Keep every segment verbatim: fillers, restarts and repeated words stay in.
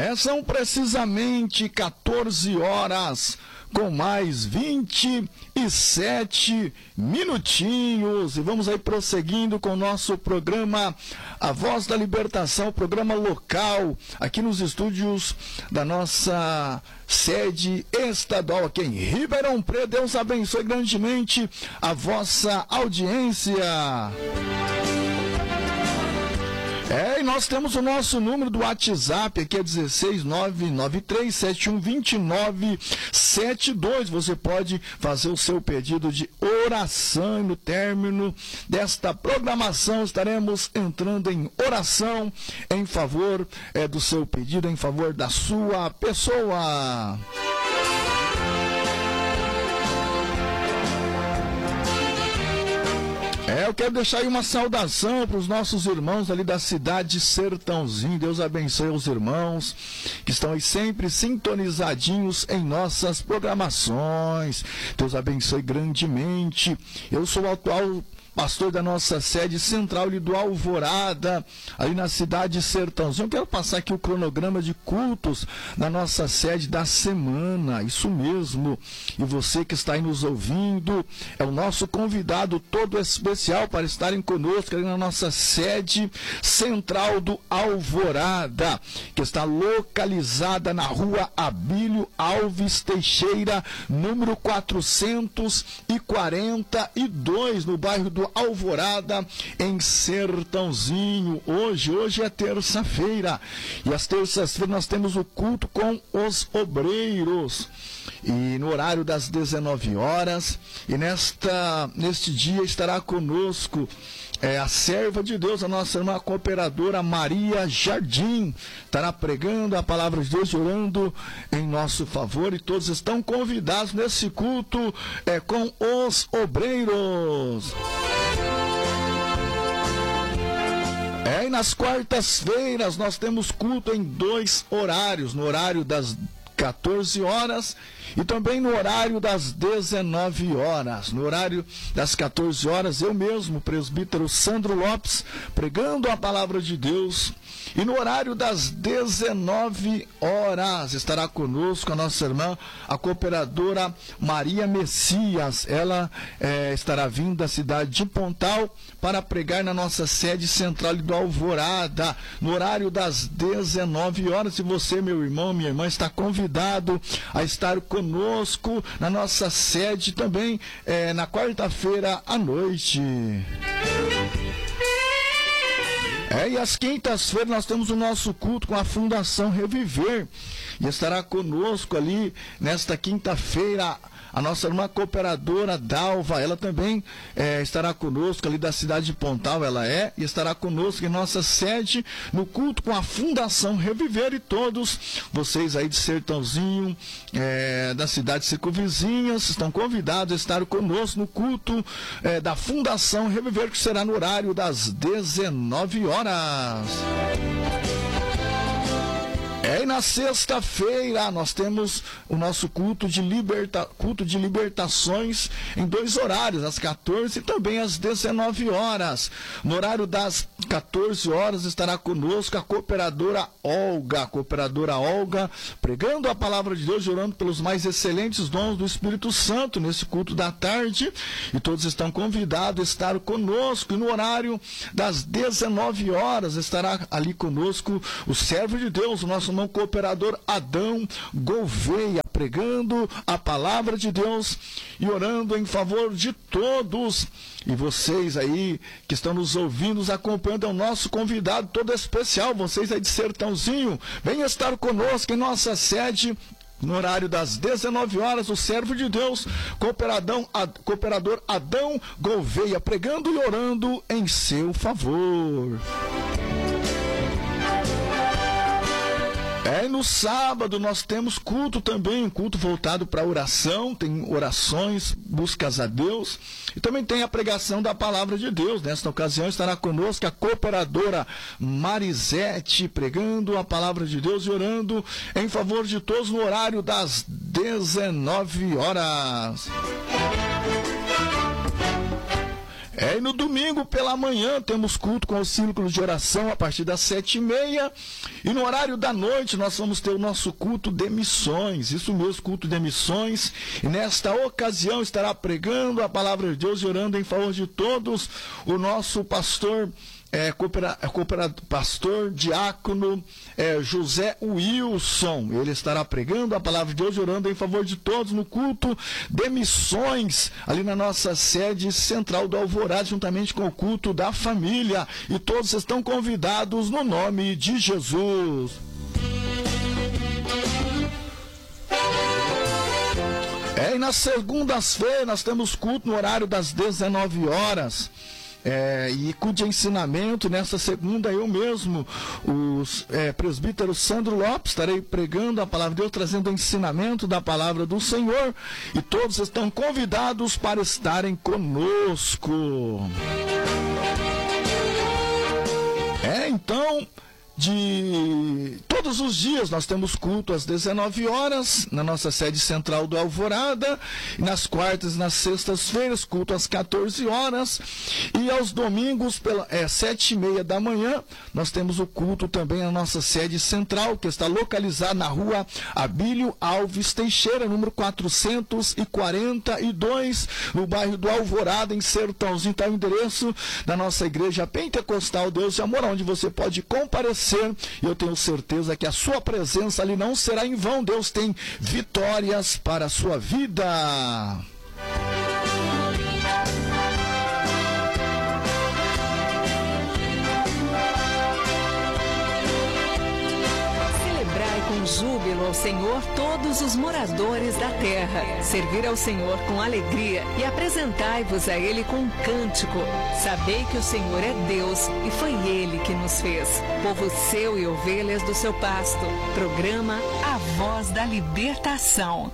É, são precisamente quatorze horas com mais vinte e sete minutinhos. E vamos aí prosseguindo com o nosso programa A Voz da Libertação, programa local, aqui nos estúdios da nossa sede estadual aqui em Ribeirão Preto. Deus abençoe grandemente a vossa audiência. É, e nós temos o nosso número do WhatsApp, aqui é dezesseis nove nove três sete um dois nove sete dois. Você pode fazer o seu pedido de oração e no término desta programação estaremos entrando em oração em favor é, do seu pedido, em favor da sua pessoa. É, eu quero deixar aí uma saudação para os nossos irmãos ali da cidade de Sertãozinho. Deus abençoe os irmãos que estão aí sempre sintonizadinhos em nossas programações. Deus abençoe grandemente. Eu sou o atual pastor da nossa sede central ali do Alvorada, ali na cidade de Sertãozinho. Eu quero passar aqui o cronograma de cultos na nossa sede da semana, isso mesmo. E você que está aí nos ouvindo, é o nosso convidado todo especial para estarem conosco ali na nossa sede central do Alvorada, que está localizada na rua Abílio Alves Teixeira, número quatrocentos e quarenta e dois, no bairro do Alvorada, em Sertãozinho. Hoje, hoje é terça-feira, e às terças-feiras nós temos o culto com os obreiros, e no horário das dezenove horas, e nesta, neste dia estará conosco é, a serva de Deus, a nossa irmã cooperadora Maria Jardim, estará pregando a palavra de Deus, orando em nosso favor, e todos estão convidados nesse culto é, com os obreiros. É, e nas quartas-feiras nós temos culto em dois horários, no horário das quatorze horas e também no horário das dezenove horas. No horário das quatorze horas, eu mesmo, presbítero Sandro Lopes, pregando a palavra de Deus. E no horário das dezenove horas estará conosco a nossa irmã, a cooperadora Maria Messias. Ela é, estará vindo da cidade de Pontal para pregar na nossa sede central do Alvorada, no horário das dezenove horas. E você, meu irmão, minha irmã, está convidado a estar conosco na nossa sede também é, na quarta-feira à noite. É, e às quintas-feiras nós temos o nosso culto com a Fundação Reviver, e estará conosco ali nesta quinta-feira a nossa irmã cooperadora Dalva. Ela também é, estará conosco ali da cidade de Pontal, ela é, e estará conosco em nossa sede no culto com a Fundação Reviver. E todos vocês aí de Sertãozinho, é, da cidade circunvizinhas, estão convidados a estar conosco no culto é, da Fundação Reviver, que será no horário das dezenove horas. É, e na sexta-feira nós temos o nosso culto de, liberta, culto de libertações em dois horários, às quatorze e também às dezenove horas. No horário das quatorze horas estará conosco a cooperadora Olga, a cooperadora Olga, pregando a palavra de Deus, orando pelos mais excelentes dons do Espírito Santo nesse culto da tarde. E todos estão convidados a estar conosco. E no horário das dezenove horas estará ali conosco o servo de Deus, o nosso irmão cooperador Adão Gouveia, pregando a palavra de Deus e orando em favor de todos. E vocês aí que estão nos ouvindo, nos acompanhando, é o nosso convidado todo especial, vocês aí de Sertãozinho, venham estar conosco em nossa sede no horário das dezenove horas, o servo de Deus, cooperadão, ad, cooperador Adão Gouveia, pregando e orando em seu favor. É, e no sábado nós temos culto também, um culto voltado para oração, tem orações, buscas a Deus, e também tem a pregação da palavra de Deus. Nesta ocasião estará conosco a cooperadora Marisete, pregando a palavra de Deus e orando em favor de todos no horário das dezenove horas. É, e no domingo pela manhã temos culto com o círculo de oração a partir das sete e meia. E no horário da noite nós vamos ter o nosso culto de missões. Isso mesmo, culto de missões. E nesta ocasião estará pregando a palavra de Deus e orando em favor de todos o nosso pastor, é, coopera, coopera, pastor diácono é, José Wilson. Ele estará pregando a palavra de Deus e orando em favor de todos no culto de missões, ali na nossa sede central do Alvorada, juntamente com o culto da família. E todos estão convidados no nome de Jesus. É, e nas segundas-feiras nós temos culto no horário das dezenove horas. É, e culto de ensinamento, nessa segunda eu mesmo, o é, presbítero Sandro Lopes, estarei pregando a palavra de Deus, trazendo o ensinamento da palavra do Senhor, e todos estão convidados para estarem conosco. É, então, de todos os dias nós temos culto às dezenove horas na nossa sede central do Alvorada, e nas quartas e nas sextas-feiras culto às quatorze horas, e aos domingos pela é, sete e meia da manhã nós temos o culto também na nossa sede central, que está localizada na rua Abílio Alves Teixeira, número quatrocentos e quarenta e dois, no bairro do Alvorada, em Sertãozinho. Está o endereço da nossa igreja pentecostal Deus e Amor, onde você pode comparecer. E eu tenho certeza que a sua presença ali não será em vão. Deus tem vitórias para a sua vida. Com júbilo ao Senhor todos os moradores da terra. Servir ao Senhor com alegria e apresentai-vos a Ele com um cântico. Sabei que o Senhor é Deus e foi Ele que nos fez. Povo seu e ovelhas do seu pasto. Programa A Voz da Libertação.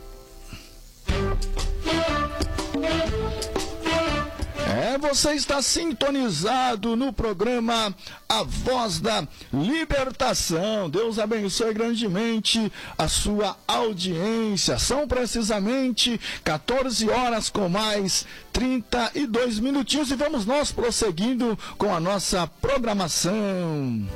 É, você está sintonizado no programa A Voz da Libertação. Deus abençoe grandemente a sua audiência. São precisamente quatorze horas com mais trinta e dois minutinhos e vamos nós prosseguindo com a nossa programação.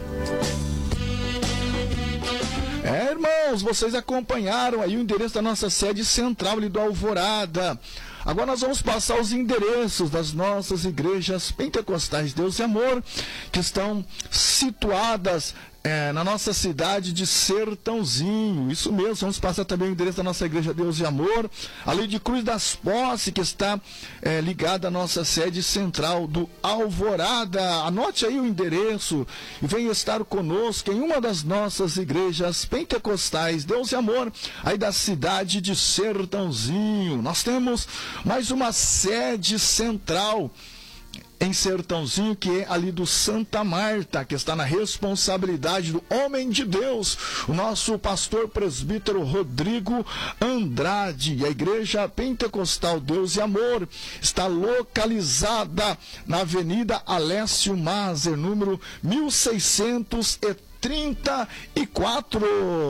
É, irmãos, vocês acompanharam aí o endereço da nossa sede central ali do Alvorada. Agora nós vamos passar os endereços das nossas igrejas pentecostais Deus e Amor, que estão situadas é, na nossa cidade de Sertãozinho. Isso mesmo, vamos passar também o endereço da nossa igreja Deus e Amor, além de Cruz das Posses, que está é, ligada à nossa sede central do Alvorada. Anote aí o endereço e venha estar conosco em uma das nossas igrejas pentecostais Deus e Amor, aí da cidade de Sertãozinho. Nós temos mais uma sede central em Sertãozinho, que é ali do Santa Marta, que está na responsabilidade do homem de Deus, o nosso pastor presbítero Rodrigo Andrade. E a igreja pentecostal Deus e Amor está localizada na Avenida Alessio Mazer, número mil seiscentos e trinta e quatro.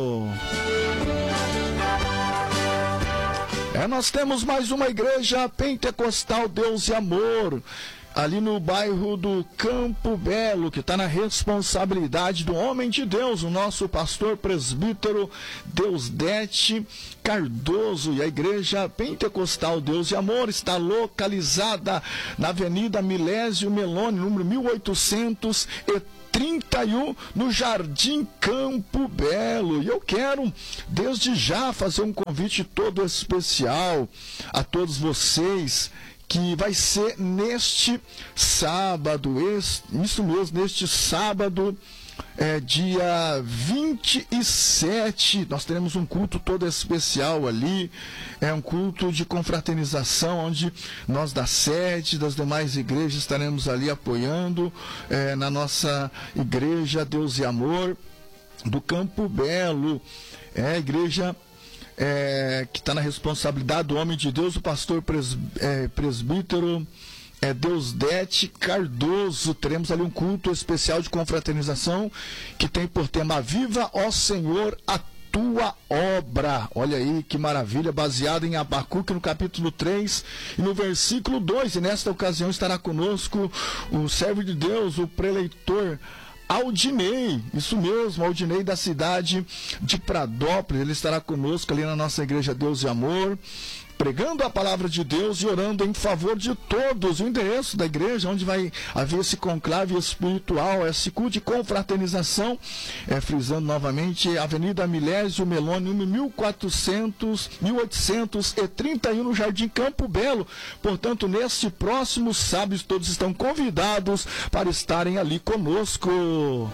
É, nós temos mais uma igreja pentecostal Deus e Amor, ali no bairro do Campo Belo, que está na responsabilidade do homem de Deus, o nosso pastor presbítero Deusdete Cardoso. E a igreja pentecostal Deus e Amor está localizada na Avenida Milésio Meloni, número mil oitocentos e trinta e um, no Jardim Campo Belo. E eu quero, desde já, fazer um convite todo especial a todos vocês, que vai ser neste sábado, isso mesmo, neste sábado, é, dia vinte e sete, nós teremos um culto todo especial ali, é um culto de confraternização, onde nós da sede, das demais igrejas, estaremos ali apoiando, é, na nossa igreja Deus e Amor, do Campo Belo, é a igreja É, que está na responsabilidade do homem de Deus, o pastor pres, é, presbítero é, Deusdete Cardoso. Teremos ali um culto especial de confraternização que tem por tema: Viva, ó Senhor, a tua obra. Olha aí que maravilha, baseado em Abacuque no capítulo três e no versículo dois. E nesta ocasião estará conosco o servo de Deus, o preleitor Aldinei, isso mesmo, Aldinei da cidade de Pradópolis. Ele estará conosco ali na nossa igreja Deus e Amor, pregando a palavra de Deus e orando em favor de todos. O endereço da igreja, onde vai haver esse conclave espiritual, esse culto de confraternização, é, frisando novamente, Avenida Milésio Meloni, mil quatrocentos, mil oitocentos e trinta e um, no Jardim Campo Belo. Portanto, neste próximo sábado, todos estão convidados para estarem ali conosco.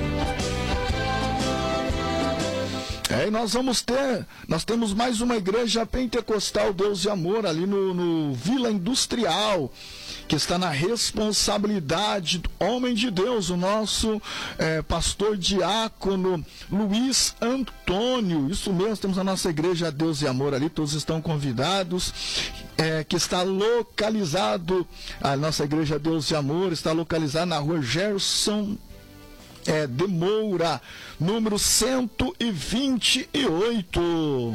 É, e nós vamos ter, nós temos mais uma igreja pentecostal Deus e Amor ali no, no Vila Industrial, que está na responsabilidade do homem de Deus, o nosso é, pastor diácono Luiz Antônio. Isso mesmo, temos a nossa igreja Deus e Amor ali, todos estão convidados, é, que está localizado, a nossa igreja Deus e Amor está localizada na rua Gerson É, de Moura, número cento e vinte e oito.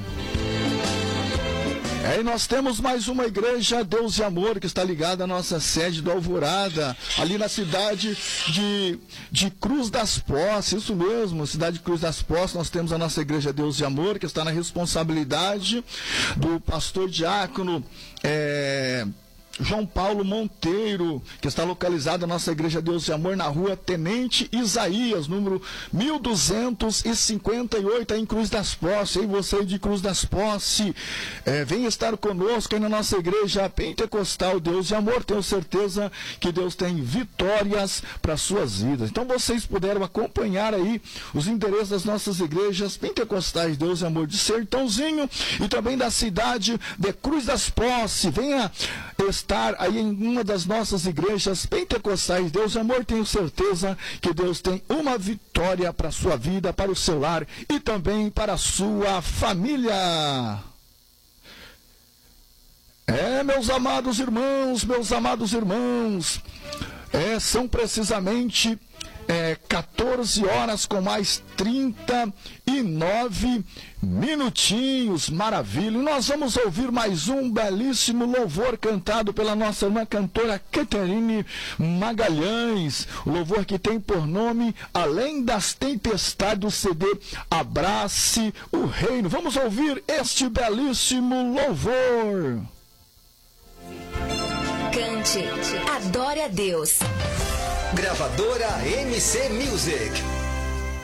É, e nós temos mais uma igreja Deus e Amor, que está ligada à nossa sede do Alvorada, ali na cidade de, de Cruz das Posses. Isso mesmo, cidade de Cruz das Posses. Nós temos a nossa igreja Deus e Amor, que está na responsabilidade do pastor diácono é, João Paulo Monteiro, que está localizada a nossa igreja Deus e Amor na rua Tenente Isaías, número mil duzentos e cinquenta e oito, em Cruz das Posses. E você de Cruz das Posses, é, vem estar conosco aí na nossa igreja pentecostal Deus e Amor. Tenho certeza que Deus tem vitórias para suas vidas. Então vocês puderam acompanhar aí os endereços das nossas igrejas pentecostais Deus e Amor de Sertãozinho e também da cidade de Cruz das Posses. Venha estar aí em uma das nossas igrejas pentecostais Deus e Amor. Tenho certeza que Deus tem uma vitória para a sua vida, para o seu lar e também para a sua família. É, meus amados irmãos, meus amados irmãos, é, são precisamente É, quatorze horas com mais trinta e nove minutinhos, maravilha. E nós vamos ouvir mais um belíssimo louvor cantado pela nossa irmã cantora Caterine Magalhães. O louvor que tem por nome Além das Tempestades, do C D Abrace o Reino. Vamos ouvir este belíssimo louvor. Cante, adore a Deus. Gravadora M C Music.